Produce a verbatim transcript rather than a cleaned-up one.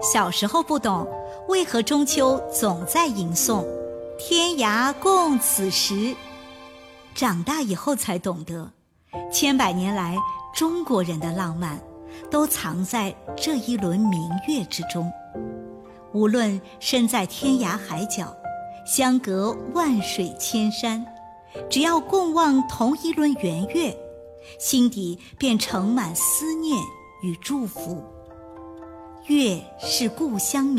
小时候不懂，为何中秋总在吟诵天涯共此时。长大以后才懂得，千百年来中国人的浪漫都藏在这一轮明月之中。无论身在天涯海角，相隔万水千山，只要共望同一轮圆月，心底便盛满思念与祝福。月是故乡